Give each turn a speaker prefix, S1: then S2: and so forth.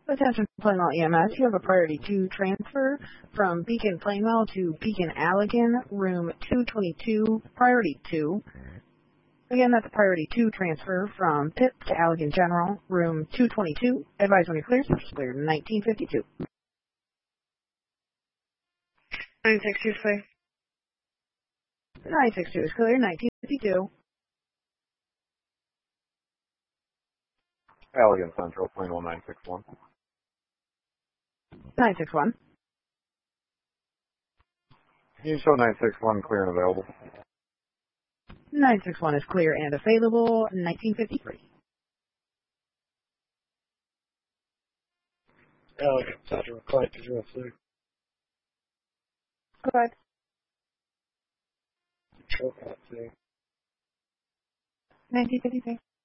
S1: Attention Plainwell EMS, you have a priority 2 transfer from Beacon Plainwell to Beacon Allegan, room 222, priority 2. Again, that's a priority 2 transfer from PIP to Allegan General, room 222. Advise when you're clear, switch clear 1952.
S2: 962 is clear.
S1: 962 is clear, 1952.
S3: Allegan Central, Plainwell 961.
S1: 961.
S3: Can you show 961 clear and available?
S1: 961 is clear and available, 1953.
S4: Allegan Central, Clyde 203.
S1: Go ahead.
S4: Control Clyde
S1: 1953.